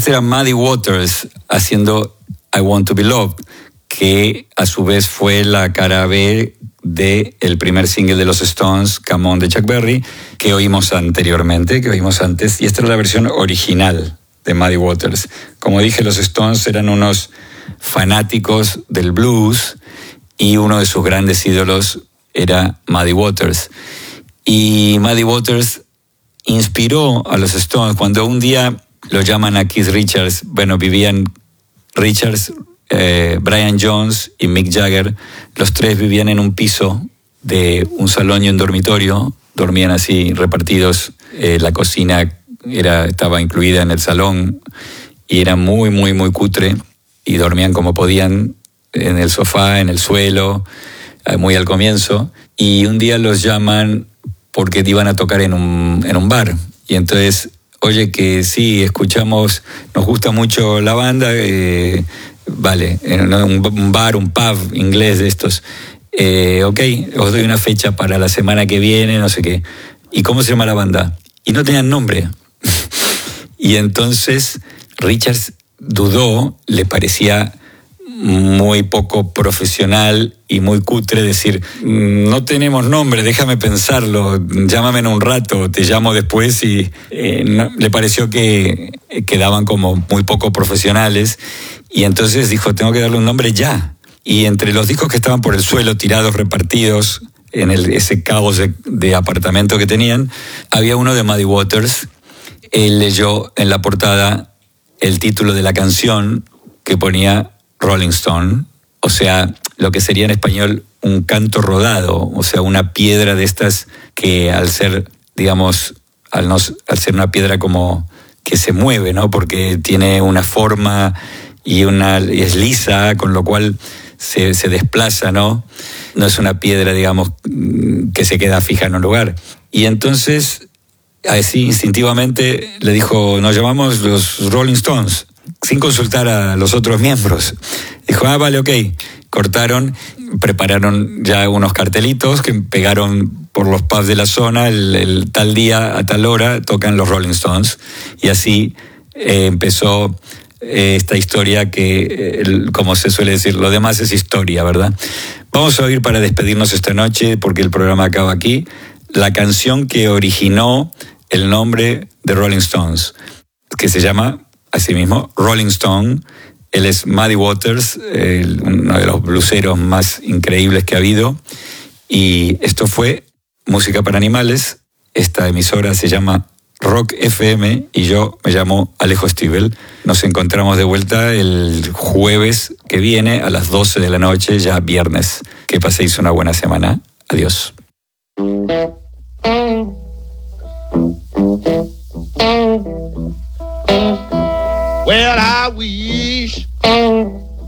Ese era Muddy Waters haciendo I Want to Be Loved, que a su vez fue la cara B del primer single de los Stones, Come On, de Chuck Berry, que oímos anteriormente, que oímos antes, y esta era la versión original de Muddy Waters. Como dije, los Stones eran unos fanáticos del blues y uno de sus grandes ídolos era Muddy Waters. Y Muddy Waters inspiró a los Stones. Cuando un día lo llaman a Keith Richards, bueno, vivían Richards, Brian Jones y Mick Jagger, los tres vivían en un piso de un salón y un dormitorio, dormían así repartidos, la cocina estaba incluida en el salón y era muy, muy, muy cutre, y dormían como podían en el sofá, en el suelo, muy al comienzo, y un día los llaman porque iban a tocar en un bar, y entonces, oye, que sí, escuchamos, nos gusta mucho la banda, vale, en un bar, un pub inglés de estos, ok, os doy una fecha para la semana que viene, no sé qué. ¿Y cómo se llama la banda? Y no tenían nombre. Y entonces Richards dudó, le parecía muy poco profesional y muy cutre decir, no tenemos nombre, déjame pensarlo, llámame en un rato, te llamo después, y le pareció que quedaban como muy poco profesionales, y entonces dijo, tengo que darle un nombre ya. Y entre los discos que estaban por el suelo, tirados, repartidos, en ese caos de apartamento que tenían, había uno de Muddy Waters. Él leyó en la portada el título de la canción, que ponía Rolling Stone, o sea, lo que sería en español un canto rodado, o sea, una piedra de estas que al ser, digamos, al ser una piedra como que se mueve, ¿no? Porque tiene una forma y es lisa, con lo cual se desplaza, ¿no? No es una piedra, digamos, que se queda fija en un lugar. Y entonces, así instintivamente le dijo, nos llamamos los Rolling Stones, sin consultar a los otros miembros. Dijo, vale, ok. Cortaron, prepararon ya unos cartelitos que pegaron por los pubs de la zona, el tal día, a tal hora, tocan los Rolling Stones. Y así empezó esta historia que, como se suele decir, lo demás es historia, ¿verdad? Vamos a oír, para despedirnos esta noche, porque el programa acaba aquí, la canción que originó el nombre de Rolling Stones, que se llama asimismo Rolling Stone. Él es Muddy Waters, uno de los blueseros más increíbles que ha habido, y esto fue Música para Animales. Esta emisora se llama Rock FM y yo me llamo Alejo Stivel. Nos encontramos de vuelta el jueves que viene a las 12 de la noche, ya viernes. Que paséis una buena semana. Adiós. Well, I will